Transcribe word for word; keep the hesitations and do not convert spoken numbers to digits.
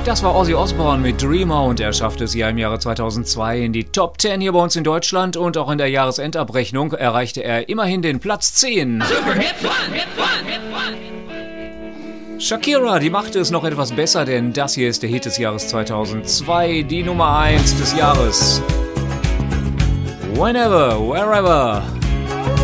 Das war Ozzy Osbourne mit Dreamer und er schaffte es ja im Jahre zweitausendzwei in die Top zehn hier bei uns in Deutschland und auch in der Jahresendabrechnung erreichte er immerhin den Platz zehn. Super Hit One, Hit One, Hit One. Shakira, die machte es noch etwas besser, denn das hier ist der Hit des Jahres zweitausendzwei, die Nummer eins des Jahres. Whenever, Wherever.